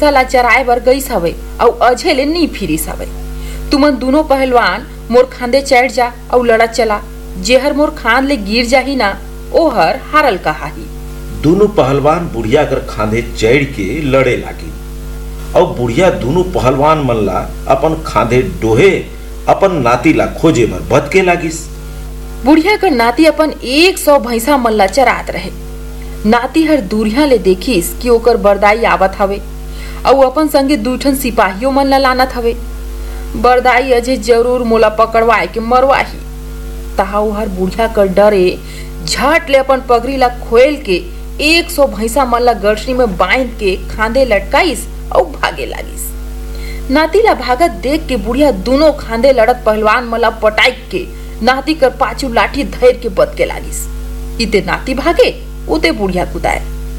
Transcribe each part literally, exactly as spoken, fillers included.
भैंसा ला चराए बर गईस हवे अउ अझे ले नी फिरिस हवे। तुमन दोनों पहलवान मोर खांदे चढ़ जा अउ लड़त चला। जेहर मोर खांद ले गिर जाही ना ओहर हारल कहाही। दोनों पहलवान बुढ़िया कर खांदे चढ़ के लड़े लागी और बुढ़िया दोनों पहलवान मन ला अपन खांदे डोहे अपन नाती ला खोजे बर भटके लागिस। बुढ़िया कर नाती अपन एक सौ भैंसा मन ला चरात रहे। नाती हर दूरिया ले देखिस कि ओकर बरदाई आवत हवे अउ अपन संगे दूठन सिपाहियों मन ला लानत हवे। बरदाई अजे जरूर मोला पकड़वाए के मरवाही। तहाउ हर बुढ़िया कर डरे झट ले अपन पगड़ी ला खोल के एक सौ भैंसा मन ला गठरी में बांध के खांदे लटकाइस और भागे लागिस। नाती ला भागत देख के बुढ़िया दोनों खांदे लड़त पहलवान मन ला पटाइक के नाती कर पाछू लाठी धैर के बद के लागिस। इते नाती भागे उते बुढ़िया कुदाए।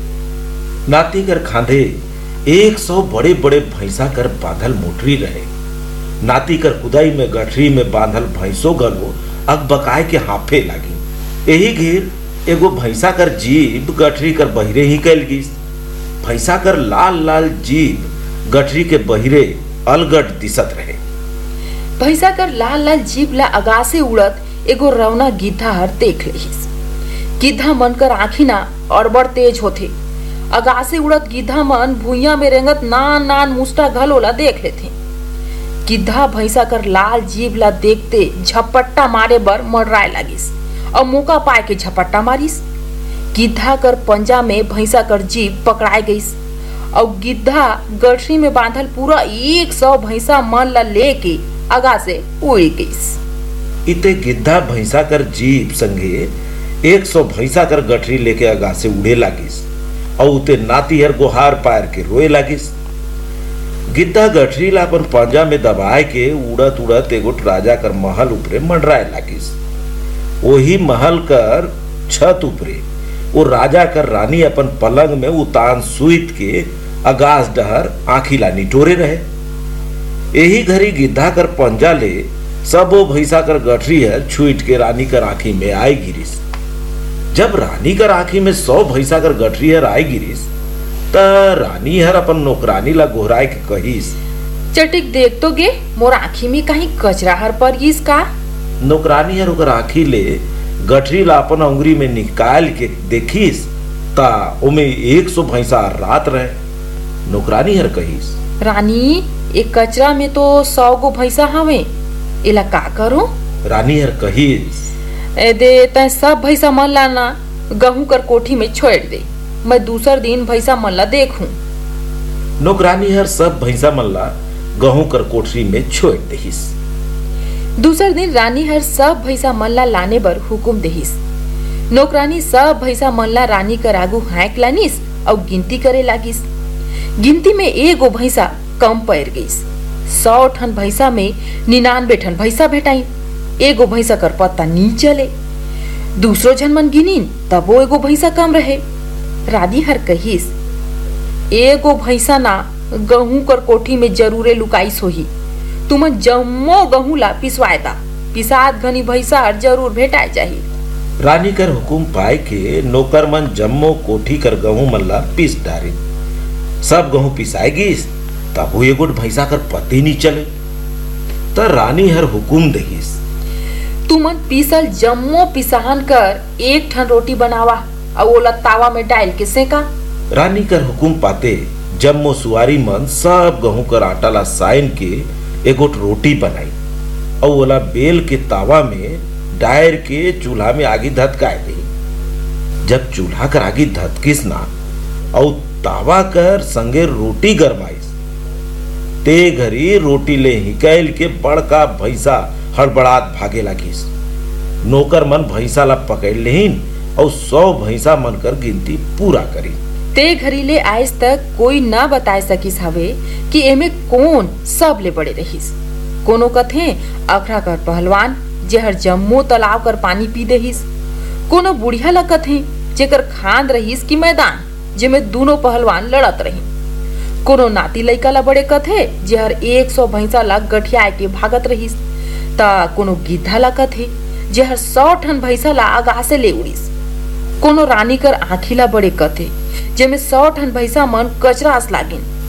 नाती कर खांदे एक सौ बड़े बड़े भैंसा कर बांधल मोटरी रहे। नाती कर कुदाई में गठरी में बांधल भैंसो गलो अकबकाए के हाफे लागी। यही घेर एगो भैंसा कर जीभ गठरी कर बहिरे ही कैल गिस। भैंसा कर लाल लाल जीभ गठरी के बहिरे अलगट दिसत रहे। भैंसा कर लाल लाल जीभ ला अगासे उड़त एगो रौना गिद्धा हर देख लेहिस। गिद्धा मन कर आँखी ना अड़बड़ तेज होथे। अगासे उड़त गिद्धा मन भुइया में रेंगत नान नान मुस्टा घलोला देख लेथे। गिद्धा भैंसा कर लाल जीभ ला देखते झपट्टा मारे बर मडराए लागिस और मौका पाए के झपट्टा मारिस। गिद्धा कर पंजा में भैंसा कर जीभ पकड़ाए गईस और गिद्धा गठरी में बांधल पूरा एक सौ भैंसा मन ला लेके आगा से उड़ गईस। इते गिद्धा भैंसा कर जीभ संगे एक सौ भैंसा कर गठरी लेके आगा से उड़े लागिस और उते नाती हर गोहार पार के रोए लागिस। गिद्धा गठरी ला अपन पंजा में दबाए के उड़त उड़त एगो राजा कर महल ऊपरे मंडराए लागिस। वही महल कर छत ऊपरे वो राजा कर रानी अपन पलंग में उतान सुइत के अगास डहर आँखी ला निटोरे रहे। यही घड़ी गिद्धा कर पंजा ले सबो भैंसा कर गठरी है छुट के रानी कर आँखी में आई गिरिस। जब रानी कर आँखी में सौ भैंसा कर गठरी हर आई गिरिस त रानी हर अपन नौकरानी ला गोहराए के कहिस, चटिक देख तो गे मोर आँखी में कहीं कचरा हर पर गिस का। नौकरानी हर ओकर आँखी ले गठरी ला अपन अंगुरी में निकाल के देखिस ता ओमे एक सौ भैंसा रात रहे। नौकरानी हर कहिस, रानी एक कचरा में तो सौ गो भैंसा हवे, एला का करो। रानी हर कहिस, ए दे तै सब भैंसा मन ला ना गहूं कर कोठी में छोड़ दे, मैं दूसर दिन भैंसा मन ला देखूं। नौकरानी हर सब भैंसा मन ला गहूं कर कोठरी में छोड़ देहिस। दूसर दिन रानी हर सब भैंसा मन ला लाने बर हुकुम देहिस। नौकरानी सब भैंसा मन ला रानी कर आगू हाँक लानिस और गिनती करे लागिस। गिनती में एगो भैंसा कम पैर गईस। सौ ठन भैंसा में निन्यानवे ठन भैंसा भेटाई। एगो भैंसा कर पत्ता नी चले। दूसरो जन मन गिनीन तबो एगो भैंसा कम रहे। रानी हर कहिस, एगो भैंसा ना गहूं कर कोठी में जरूरे लुकाईस होही। तुमन जम्मो गहूं ला पिसवाए दा, पिसात घनी भैंसा हर जरूर भेटाए जाही। रानी कर हुकुम पाए के नौकर मन जम्मो कोठी कर गहूं मन ला पिस डारे। सब गहूं पिसाए गिस तबो एगो भैंसा कर पते नी चले। त रानी हर हुकुम देहिस, तुमन पीसल जम्मो पिसाहन कर एक ठन रोटी बनावा और ओला तावा में डाल के सेका। रानी कर हुकुम पाते जम्मो सुवारी मन सब गहूं कर आटा ला साइन के एगो रोटी बनाई और ओला बेल के तावा में डायर के चूल्हा में आगी धतकाए दी। जब चूल्हा कर आगी धतकिस ना और तावा कर संगे रोटी गरमाइस ते घरी रोटी ले हिकैल के बड़का भैंसा हड़बड़ात भागे लागिस। नौकर मन भैंसा ला पकड़ लेहिन और सौ भैंसा मन कर गिनती पूरा करी। ते घरी ले आज तक कोई ना बताए सकिस हवे कि एमे कौन सब ले बड़े रहिस। कोनो कथे अखरा कर पहलवान जेहर जम्मो तालाब कर पानी पी देहिस। कोनो बुढ़िया ला कथे जेकर खांद रहिस कि मैदान जेमे दोनों पहलवान लड़त रही। कोनो नाती लइका ला बड़े कथे जेहर एक सौ भैंसा ला गठिया के भागत रहिस। ता कोनो गिद्धा ला कथे जेहर सौ ठन भैंसा ला आगा से ले उड़िस। कोनो रानी कर आँखी ला बड़े कथे जेमे सौ ठन भैंसा मन कचरास लागिन।